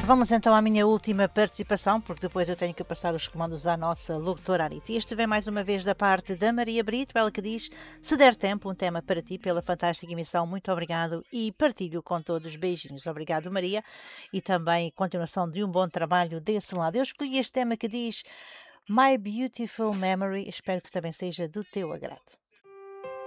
Vamos então à minha última participação, porque depois eu tenho que passar os comandos à nossa locutora Anita. E este vem mais uma vez da parte da Maria Brito, ela que diz: se der tempo, um tema para ti pela fantástica emissão, muito obrigado e partilho com todos. Beijinhos. Obrigado, Maria, e também continuação de um bom trabalho desse lado. Eu escolhi este tema que diz My Beautiful Memory, espero que também seja do teu agrado.